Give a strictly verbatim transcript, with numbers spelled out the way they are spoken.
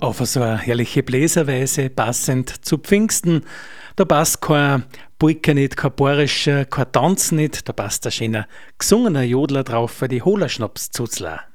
Auf so eine herrliche Bläserweise, passend zu Pfingsten. Da passt kein Polka nicht, kein Borischer, kein Tanz nicht, da passt ein schöner gesungener Jodler drauf für die Holerschnaps-Zuzler.